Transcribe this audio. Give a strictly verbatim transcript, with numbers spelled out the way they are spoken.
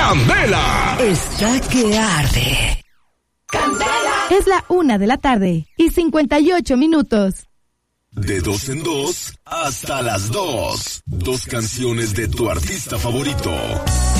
Candela está que arde. Candela. Es la una de la tarde y cincuenta y ocho minutos. De dos en dos hasta las dos. Dos canciones de tu artista favorito.